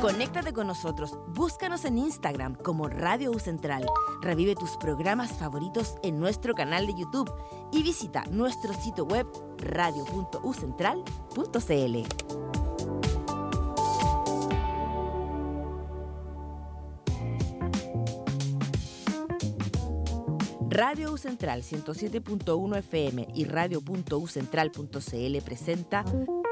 Conéctate con nosotros, búscanos en Instagram como Radio U Central, revive tus programas favoritos en nuestro canal de YouTube y visita nuestro sitio web radio.ucentral.cl. Radio U Central 107.1 FM y radio.ucentral.cl presenta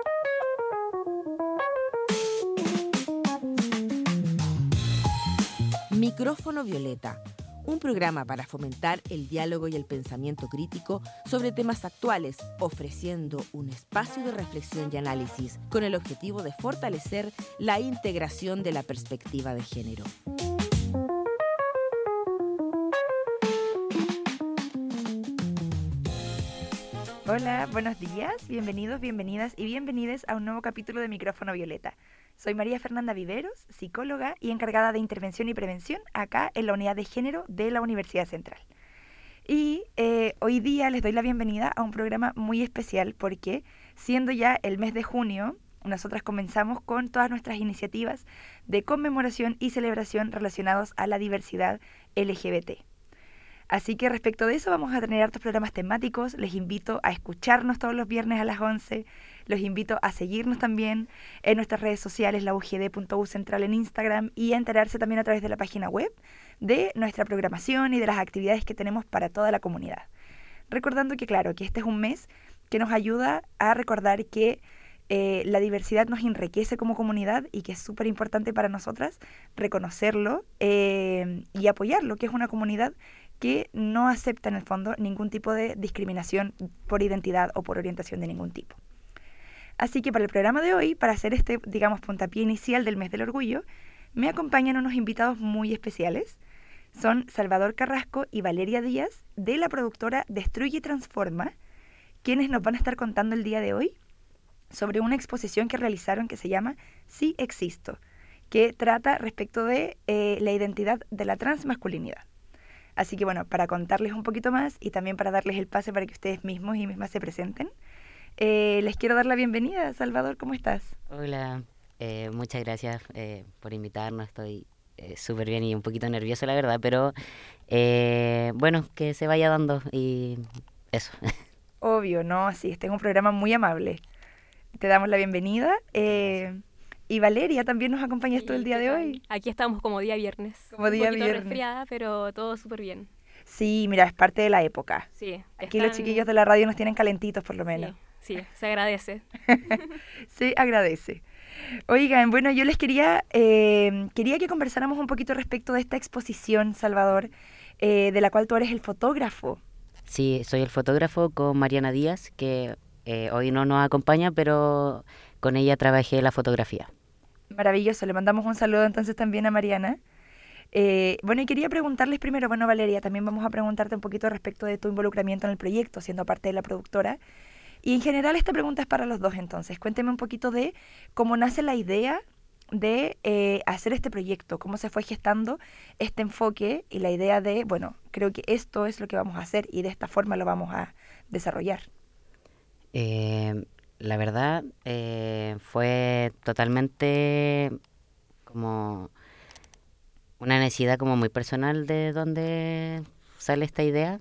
Micrófono Violeta, un programa para fomentar el diálogo y el pensamiento crítico sobre temas actuales, ofreciendo un espacio de reflexión y análisis con el objetivo de fortalecer la integración de la perspectiva de género. Hola, buenos días, bienvenidos, bienvenidas y bienvenides a un nuevo capítulo de Micrófono Violeta. Soy María Fernanda Viveros, psicóloga y encargada de intervención y prevención acá en la Unidad de Género de la Universidad Central. Y hoy día les doy la bienvenida a un programa muy especial porque, siendo ya el mes de junio, nosotras comenzamos con todas nuestras iniciativas de conmemoración y celebración relacionados a la diversidad LGBT. Así que respecto de eso vamos a tener hartos programas temáticos. Les invito a escucharnos todos los viernes a las 11. Los invito a seguirnos también en nuestras redes sociales, la ugd.ucentral en Instagram, y a enterarse también a través de la página web de nuestra programación y de las actividades que tenemos para toda la comunidad. Recordando que, claro, que este es un mes que nos ayuda a recordar que la diversidad nos enriquece como comunidad y que es súper importante para nosotras reconocerlo y apoyarlo, que es una comunidad que no acepta en el fondo ningún tipo de discriminación por identidad o por orientación de ningún tipo. Así que para el programa de hoy, para hacer este, digamos, puntapié inicial del mes del orgullo, me acompañan unos invitados muy especiales. Son Salvador Carrasco y Valeria Díaz, de la productora Destruye y Transforma, quienes nos van a estar contando el día de hoy sobre una exposición que realizaron que se llama Sí Existo, que trata respecto de la identidad de la transmasculinidad. Así que bueno, para contarles un poquito más y también para darles el pase para que ustedes mismos y mismas se presenten, les quiero dar la bienvenida. Salvador, ¿cómo estás? Hola, muchas gracias por invitarnos. Estoy súper bien y un poquito nervioso, la verdad, pero bueno, que se vaya dando y eso. Obvio, ¿no? Sí, este es un programa muy amable. Te damos la bienvenida. Y Valeria, también nos acompañas tú el día de hoy. Aquí estamos como día viernes. Como día un poquito viernes. Resfriada, pero todo súper bien. Sí, mira, es parte de la época. Sí. Aquí los chiquillos de la radio nos tienen calentitos por lo menos. Sí, se agradece. Se agradece. Oigan, bueno, yo les quería que conversáramos un poquito respecto de esta exposición, Salvador, de la cual tú eres el fotógrafo. Sí, soy el fotógrafo con Mariana Díaz, que hoy no nos acompaña, pero con ella trabajé la fotografía. Maravilloso, le mandamos un saludo entonces también a Mariana. Bueno, y quería preguntarles primero, bueno, Valeria, también vamos a preguntarte un poquito respecto de tu involucramiento en el proyecto, siendo parte de la productora. Y en general esta pregunta es para los dos, entonces. Cuénteme un poquito de cómo nace la idea de hacer este proyecto, cómo se fue gestando este enfoque y la idea de, bueno, creo que esto es lo que vamos a hacer y de esta forma lo vamos a desarrollar. La verdad, fue totalmente como una necesidad como muy personal de dónde sale esta idea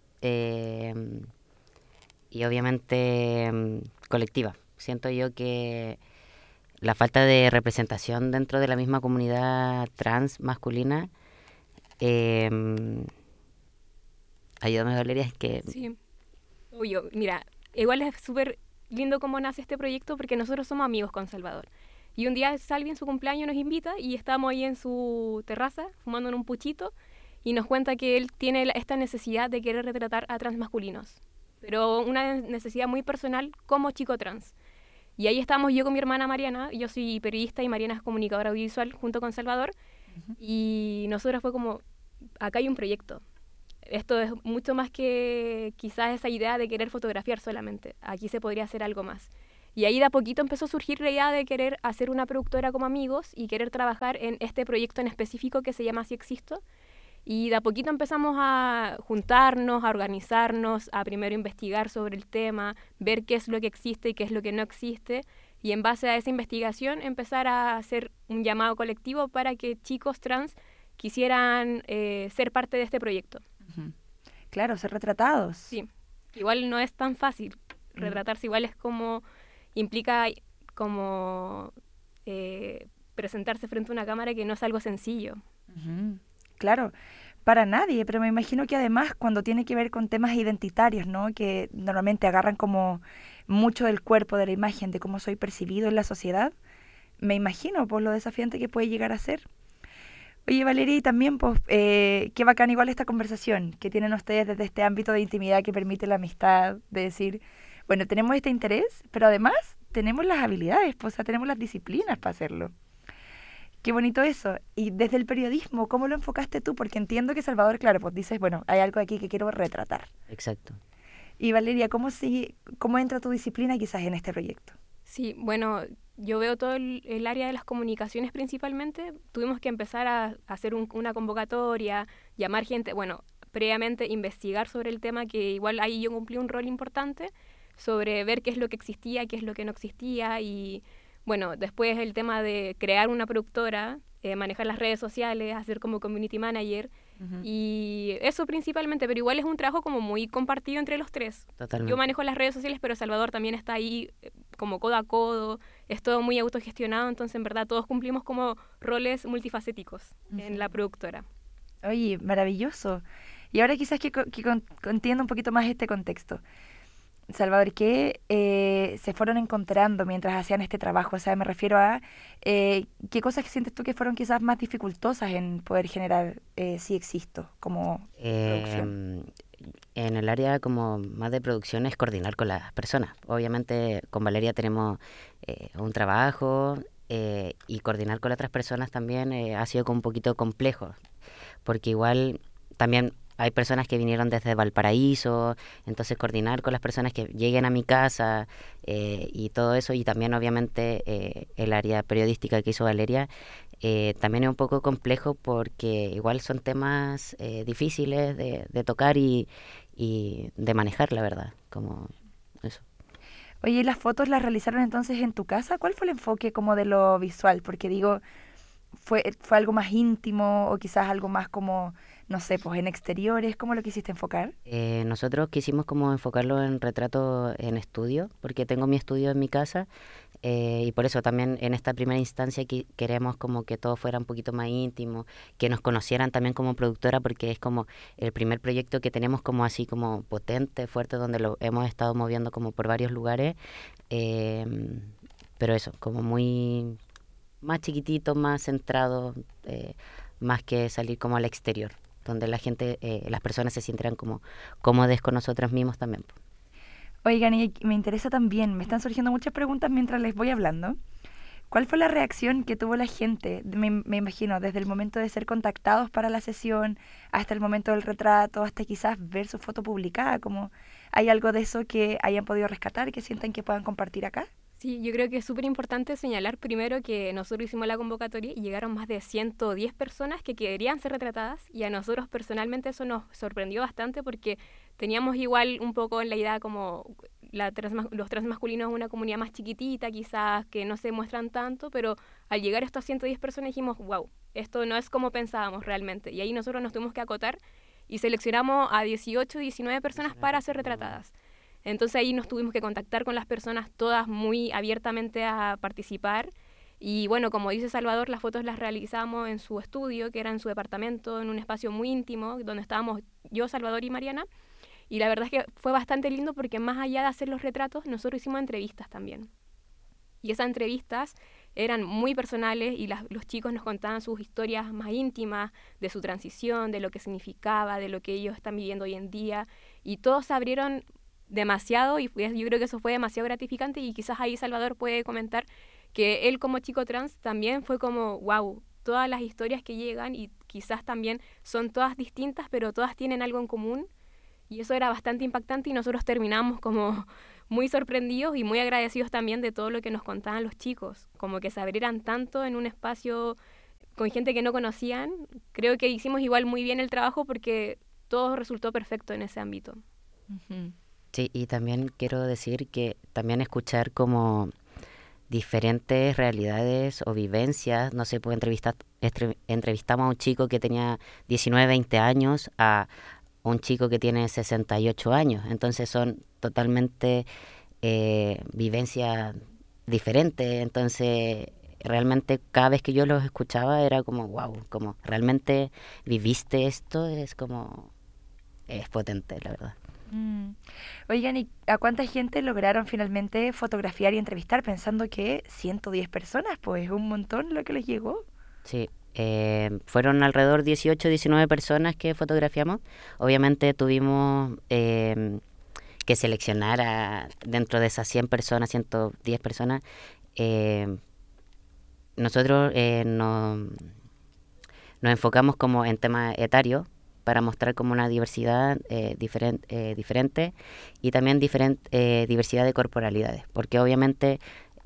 y obviamente colectiva. Siento yo que la falta de representación dentro de la misma comunidad trans masculina, ayúdame Valeria, es que... Sí, obvio, mira, igual es súper lindo cómo nace este proyecto porque nosotros somos amigos con Salvador. Y un día Salvi en su cumpleaños nos invita y estamos ahí en su terraza fumando en un puchito y nos cuenta que él tiene esta necesidad de querer retratar a transmasculinos, pero una necesidad muy personal como chico trans. Y ahí estamos yo con mi hermana Mariana, yo soy periodista y Mariana es comunicadora audiovisual junto con Salvador, y nosotros fue como, acá hay un proyecto. Esto es mucho más que quizás esa idea de querer fotografiar solamente. Aquí se podría hacer algo más. Y ahí de a poquito empezó a surgir la idea de querer hacer una productora como amigos y querer trabajar en este proyecto en específico que se llama Sí Existo. Y de a poquito empezamos a juntarnos, a organizarnos, a primero investigar sobre el tema, ver qué es lo que existe y qué es lo que no existe. y en base a esa investigación empezar a hacer un llamado colectivo para que chicos trans quisieran ser parte de este proyecto. Ujú. Claro, ser retratados. Sí, igual no es tan fácil. Retratarse igual es como, implica como presentarse frente a una cámara, que no es algo sencillo. Ujú. Claro, para nadie, pero me imagino que además cuando tiene que ver con temas identitarios, ¿no? Que normalmente agarran como mucho del cuerpo, de la imagen, de cómo soy percibido en la sociedad, me imagino por lo desafiante que puede llegar a ser. Oye, Valeria, y también, pues, qué bacán igual esta conversación que tienen ustedes desde este ámbito de intimidad que permite la amistad, de decir, bueno, tenemos este interés, pero además tenemos las habilidades, pues, o sea, tenemos las disciplinas para hacerlo. Qué bonito eso. Y desde el periodismo, ¿cómo lo enfocaste tú? Porque entiendo que Salvador, claro, pues dices, bueno, hay algo aquí que quiero retratar. Exacto. Y Valeria, ¿cómo entra tu disciplina quizás en este proyecto? Sí, bueno, yo veo todo el área de las comunicaciones principalmente. Tuvimos que empezar a hacer una convocatoria, llamar gente, bueno, previamente investigar sobre el tema, que igual ahí yo cumplí un rol importante, sobre ver qué es lo que existía, qué es lo que no existía, y bueno, después el tema de crear una productora, manejar las redes sociales, hacer como community manager, y eso principalmente, pero igual es un trabajo como muy compartido entre los tres. Totalmente. Yo manejo las redes sociales, pero Salvador también está ahí como codo a codo, es todo muy autogestionado, entonces en verdad todos cumplimos como roles multifacéticos en la productora. Oye, maravilloso. Y ahora quizás que entienda un poquito más este contexto. Salvador, ¿qué se fueron encontrando mientras hacían este trabajo? O sea, me refiero a qué cosas que sientes tú que fueron quizás más dificultosas en poder generar Sí Existo como producción. En el área como más de producción es coordinar con las personas. Obviamente con Valeria tenemos un trabajo y coordinar con otras personas también ha sido como un poquito complejo, porque igual también hay personas que vinieron desde Valparaíso, entonces coordinar con las personas que lleguen a mi casa y todo eso, y también obviamente el área periodística que hizo Valeria, también es un poco complejo porque igual son temas difíciles de tocar y de manejar, la verdad, como eso. Oye, ¿y las fotos las realizaron entonces en tu casa? ¿Cuál fue el enfoque como de lo visual? Porque digo, ¿fue algo más íntimo o quizás algo más como, no sé, pues en exteriores? ¿Cómo lo quisiste enfocar? Nosotros quisimos como enfocarlo en retrato en estudio, porque tengo mi estudio en mi casa y por eso también en esta primera instancia queremos como que todo fuera un poquito más íntimo, que nos conocieran también como productora, porque es como el primer proyecto que tenemos como así como potente, fuerte, donde lo hemos estado moviendo como por varios lugares, pero eso, como muy más chiquitito, más centrado, más que salir como al exterior, donde la gente, las personas se sientan como cómodas con nosotros mismos también. Oigan, y me interesa también, me están surgiendo muchas preguntas mientras les voy hablando. ¿Cuál fue la reacción que tuvo la gente? Me imagino, desde el momento de ser contactados para la sesión, hasta el momento del retrato, hasta quizás ver su foto publicada, como ¿hay algo de eso que hayan podido rescatar, que sientan que puedan compartir acá? Sí, yo creo que es súper importante señalar primero que nosotros hicimos la convocatoria y llegaron más de 110 personas que querían ser retratadas, y a nosotros personalmente eso nos sorprendió bastante porque teníamos igual un poco en la idea como los transmasculinos una comunidad más chiquitita, quizás que no se muestran tanto, pero al llegar a estos 110 personas dijimos, wow, esto no es como pensábamos realmente, y ahí nosotros nos tuvimos que acotar y seleccionamos a 18, 19 personas para ser retratadas. Entonces ahí nos tuvimos que contactar con las personas todas muy abiertamente a participar. Y bueno, como dice Salvador, las fotos las realizamos en su estudio, que era en su departamento, en un espacio muy íntimo, donde estábamos yo, Salvador y Mariana. Y la verdad es que fue bastante lindo porque más allá de hacer los retratos, nosotros hicimos entrevistas también. Y esas entrevistas eran muy personales y los chicos nos contaban sus historias más íntimas, de su transición, de lo que significaba, de lo que ellos están viviendo hoy en día. Y todos se abrieron demasiado, y yo creo que eso fue demasiado gratificante, y quizás ahí Salvador puede comentar que él como chico trans también fue como, wow, todas las historias que llegan y quizás también son todas distintas, pero todas tienen algo en común, y eso era bastante impactante y nosotros terminamos como muy sorprendidos y muy agradecidos también de todo lo que nos contaban los chicos, como que se abrieran tanto en un espacio con gente que no conocían. Creo que hicimos igual muy bien el trabajo porque todo resultó perfecto en ese ámbito. Uh-huh. Sí, y también quiero decir que también escuchar como diferentes realidades o vivencias. No sé, pues entrevistamos a un chico que tenía 19, 20 años a un chico que tiene 68 años. Entonces son totalmente vivencias diferentes. Entonces realmente cada vez que yo los escuchaba era como, wow, como realmente viviste esto, es potente, la verdad. Oigan, ¿y a cuánta gente lograron finalmente fotografiar y entrevistar? Pensando que 110 personas, pues un montón lo que les llegó. Sí, fueron alrededor 18, 19 personas que fotografiamos. Obviamente tuvimos que seleccionar dentro de esas 100 personas, 110 personas. Nosotros nos enfocamos como en tema etario para mostrar como una diversidad diferente y también diversidad de corporalidades, porque obviamente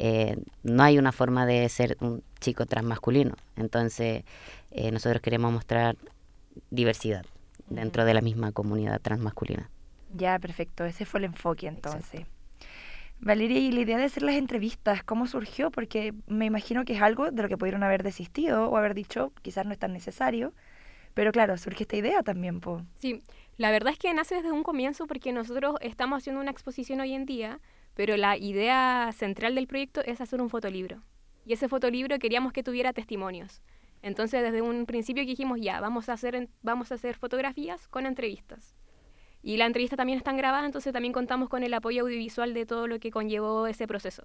no hay una forma de ser un chico transmasculino. Entonces nosotros queremos mostrar diversidad dentro de la misma comunidad transmasculina. Ya, perfecto. Ese fue el enfoque entonces. Exacto. Valeria, y la idea de hacer las entrevistas, ¿cómo surgió? Porque me imagino que es algo de lo que pudieron haber desistido o haber dicho, quizás no es tan necesario, pero claro, surge esta idea también, po. Sí, la verdad es que nace desde un comienzo porque nosotros estamos haciendo una exposición hoy en día, pero la idea central del proyecto es hacer un fotolibro. Y ese fotolibro queríamos que tuviera testimonios. Entonces, desde un principio que dijimos, ya, vamos a hacer fotografías con entrevistas. Y la entrevista también está grabada, entonces también contamos con el apoyo audiovisual de todo lo que conllevó ese proceso.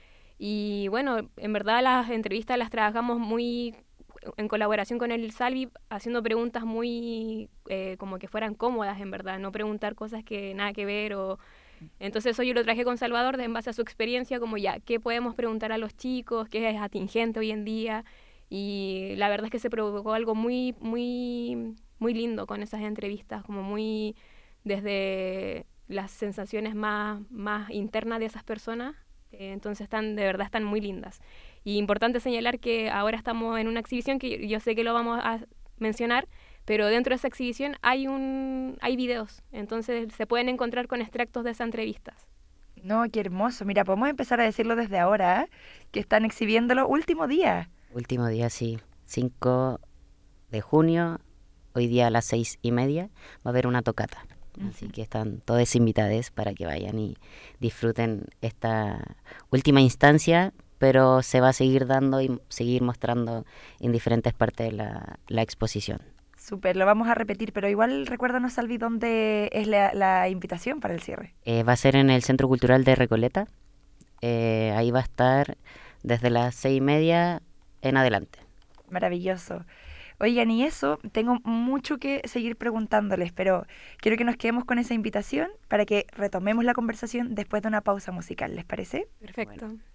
Y bueno, en verdad las entrevistas las trabajamos muy en colaboración con el Salvi, haciendo preguntas muy como que fueran cómodas, en verdad, no preguntar cosas que nada que ver. Entonces eso yo lo traje con Salvador en base a su experiencia, como ya, ¿qué podemos preguntar a los chicos? ¿Qué es atingente hoy en día? Y la verdad es que se provocó algo muy, muy, muy lindo con esas entrevistas, como muy desde las sensaciones más internas de esas personas. Entonces de verdad están muy lindas. Y importante señalar que ahora estamos en una exhibición que yo sé que lo vamos a mencionar, pero dentro de esa exhibición hay videos, entonces se pueden encontrar con extractos de esas entrevistas. No, qué hermoso. Mira, podemos empezar a decirlo desde ahora, que están exhibiéndolo último día. Último día, sí, 5 de junio, hoy día a las 6:30 va a haber una tocata. Así que están todos invitados para que vayan y disfruten esta última instancia, pero se va a seguir dando y seguir mostrando en diferentes partes de la exposición. Súper, lo vamos a repetir, pero igual recuérdanos, Salvi, dónde es la invitación para el cierre. Va a ser en el Centro Cultural de Recoleta. Ahí va a estar desde las 6:30 en adelante. Maravilloso. Oigan, y eso, tengo mucho que seguir preguntándoles, pero quiero que nos quedemos con esa invitación para que retomemos la conversación después de una pausa musical, ¿les parece? Perfecto. Bueno.